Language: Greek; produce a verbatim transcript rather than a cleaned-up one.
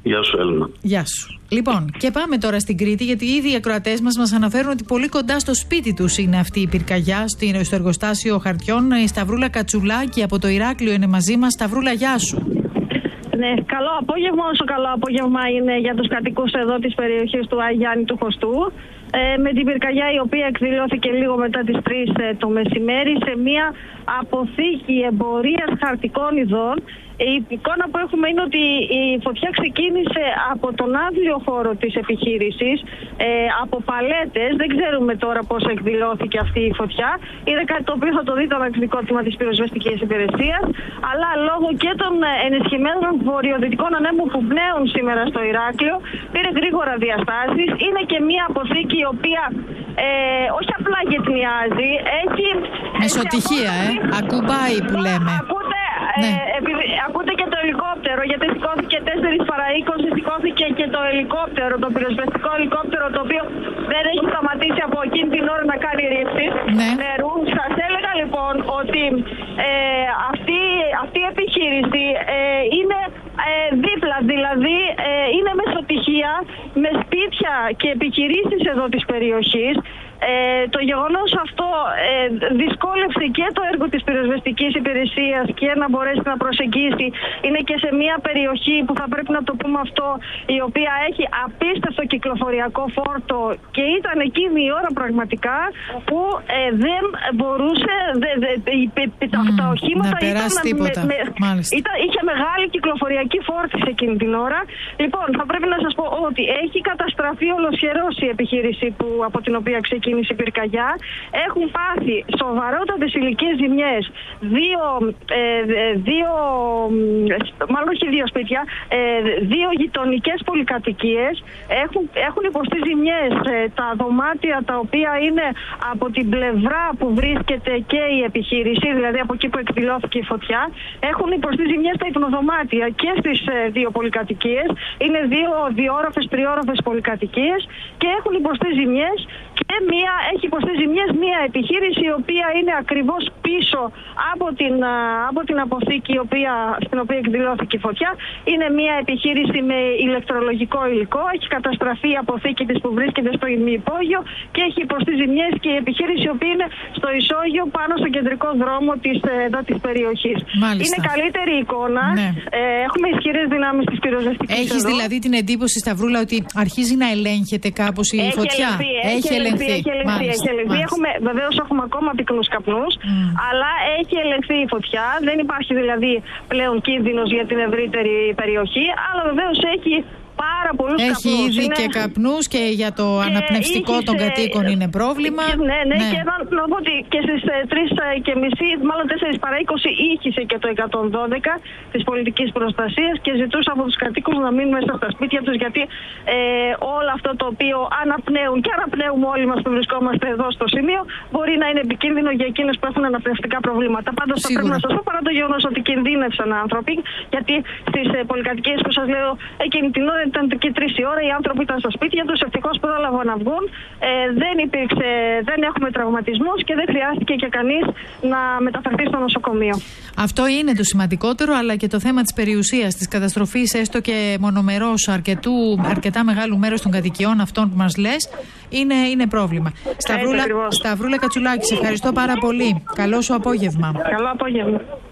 Γεια σου, Έλληνα. Γεια σου. Λοιπόν, και πάμε τώρα στην Κρήτη, γιατί ήδη οι ακροατές μας μας αναφέρουν ότι πολύ κοντά στο σπίτι τους είναι αυτή η πυρκαγιά, στο εργοστάσιο χαρτιών. Η Σταυρούλα Κατσουλάκη από το Ηράκλειο είναι μαζί μας. Σταυρούλα, γεια σου. Ναι, καλό απόγευμα. Όσο καλό απόγευμα είναι για τους κατοικούς εδώ της περιοχής του Αγιάννη του Χωστού. Ε, με την πυρκαγιά η οποία εκδηλώθηκε λίγο μετά τις τρεις ε, το μεσημέρι σε μια αποθήκη εμπορίας χαρτικών ειδών. Η εικόνα που έχουμε είναι ότι η φωτιά ξεκίνησε από τον άδειο χώρο της επιχείρησης, ε, από παλέτες. Δεν ξέρουμε τώρα πώς εκδηλώθηκε αυτή η φωτιά. Είναι κάτι το οποίο θα το δει το ανακριτικότημα της πυροσβεστικής υπηρεσίας. Αλλά λόγω και των ενισχυμένων βορειοδυτικών ανέμων που πνέουν σήμερα στο Ηράκλειο, πήρε γρήγορα διαστάσεις. Είναι και μια αποθήκη η οποία ε, όχι απλά γετνιάζει, έχει... Μεσοτυχία, ε, ακουμπάει που λέμε. Ακούτε, ναι. ε, επειδή, ακούτε και το ελικόπτερο, γιατί σηκώθηκε τέσσερις παρά είκοσι, σηκώθηκε και το ελικόπτερο, το πυροσβεστικό ελικόπτερο, το οποίο δεν έχει σταματήσει από εκείνη την ώρα να κάνει ρήψεις ναι. νερού. Σας έλεγα λοιπόν ότι ε, αυτή, αυτή η επιχείρηση ε, είναι ε, δίπλα, δηλαδή ε, είναι μεσοτυχία με σπίτια και επιχειρήσεις εδώ της περιοχής. Ε, το γεγονός αυτό ε, δυσκόλεψε και το έργο της πυροσβεστικής υπηρεσίας και να μπορέσει να προσεγγίσει. Είναι και σε μια περιοχή που θα πρέπει να το πούμε αυτό, η οποία έχει απίστευτο κυκλοφοριακό φόρτο και ήταν εκείνη η ώρα πραγματικά που ε, δεν μπορούσε δε, δε, δε, τα, mm, τα οχήματα να περάσει ήταν, τίποτα. Με, με, ήταν, είχε μεγάλη κυκλοφοριακή φόρτιση εκείνη την ώρα. Λοιπόν, θα πρέπει να σας πω ότι έχει καταστραφεί ολοσχερώς η επιχείρηση που, από την οποία ξεκίνησε η πυρκαγιά. Έχουν πάθει σοβαρότατες υλικές ζημιές. Δύο, ε, δύο, μάλλον όχι δύο σπίτια, ε, δύο γειτονικές πολυκατοικίες. Έχουν, έχουν υποστεί ζημιές ε, τα δωμάτια τα οποία είναι από την πλευρά που βρίσκεται και η επιχείρηση, δηλαδή από εκεί που εκδηλώθηκε η φωτιά. Έχουν υποστεί ζημιές στα υπνοδωμάτια και στις ε, δύο πολυκατοικίες. Είναι δύο διόροφες, τριόροφες πολυκατοικίες και έχουν υποστεί ζημιές και μία, έχει υποστεί ζημιές μία επιχείρηση η οποία είναι ακριβώς πίσω από την, από την αποθήκη η οποία, στην οποία εκδηλώθηκε η φωτιά. Είναι μία επιχείρηση με ηλεκτρολογικό υλικό. Έχει καταστραφεί η αποθήκη της που βρίσκεται στο ημιυπόγειο και έχει υποστεί ζημιές και η επιχείρηση η οποία είναι στο ισόγειο πάνω στο κεντρικό δρόμο της, εδώ, της περιοχής. Μάλιστα. Είναι καλύτερη εικόνα. Ναι. Ε, έχουμε ισχυρές δυνάμεις της πυροσβεστικής. Έχεις εδώ. δηλαδή την εντύπωση, Σταυρούλα, ότι αρχίζει να ελέγχεται κάπως η έχει φωτιά? Ελεγχθεί, έχει ελεγχθεί. Έχει ελεγχθεί. Έχει ελεγχθεί. Έχουμε, βεβαίως έχουμε ακόμα πυκνούς καπνούς, mm. αλλά έχει ελεγχθεί η φωτιά. Δεν υπάρχει δηλαδή πλέον κίνδυνος για την ευρύτερη περιοχή, αλλά βεβαίως έχει πάρα πολλούς έχει καπνούς. Έχει ήδη είναι... και καπνούς και για το και αναπνευστικό των κατοίκων είναι πρόβλημα. Και, ναι, ναι, ναι. Και να, να πω ότι και στις τρεις και μισή, μάλλον τέσσερις παρά είκοσι ήχησε και το εκατόν δώδεκα της πολιτικής προστασίας και ζητούσε από τους κατοίκους να μείνουν μέσα στα σπίτια τους, γιατί ε, όλο αυτό το οποίο αναπνέουν και αναπνέουμε όλοι μας που βρισκόμαστε εδώ στο σημείο μπορεί να είναι επικίνδυνο για εκείνες που έχουν αναπνευστικά προβλήματα. Πάντως θα πρέπει να σας πω, παρά το γεγονός ότι κινδύνευσαν άνθρωποι, γιατί στις ε, πολυκατοικίες που σας λέω εκείνη την ώρα ήταν και τρεις η ώρα, οι άνθρωποι ήταν στα σπίτια τους, ευτυχώς πρόλαβαν να βγουν. Ε, δεν υπήρξε, δεν έχουμε τραυματισμούς και δεν χρειάστηκε και κανείς να μεταφερθεί στο νοσοκομείο. Αυτό είναι το σημαντικότερο, αλλά και το θέμα της περιουσίας, της καταστροφής, έστω και μονομερός αρκετού, αρκετά μεγάλου μέρους των κατοικιών αυτών που μας λες, είναι, είναι πρόβλημα. Σταυρούλα, Σταυρούλα Κατσουλάκη, σε ευχαριστώ πάρα πολύ. Καλό σου απόγευμα. Καλό απόγευμα.